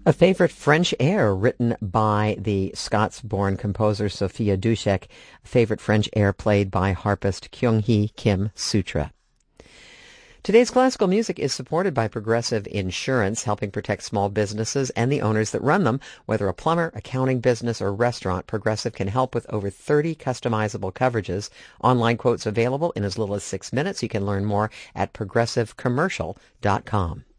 A favorite French air written by the Scots-born composer Sophia Dushek, a favorite French air played by harpist Kyung-hee Kim Sutra. Today's classical music is supported by Progressive Insurance, helping protect small businesses and the owners that run them. Whether a plumber, accounting business, or restaurant, Progressive can help with over 30 customizable coverages. Online quotes available in as little as 6 minutes. You can learn more at progressivecommercial.com.